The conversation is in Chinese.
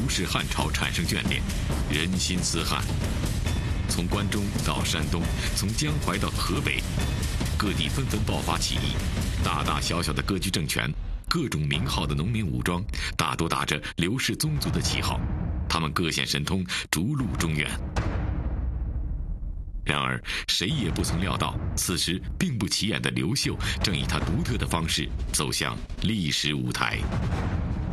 刘氏汉朝产生眷恋，人心思汉。从关中到山东，从江淮到河北，各地纷纷爆发起义，大大小小的割据政权，各种名号的农民武装，大多打着刘氏宗族的旗号，他们各显神通，逐鹿中原。然而，谁也不曾料到，此时并不起眼的刘秀，正以他独特的方式走向历史舞台。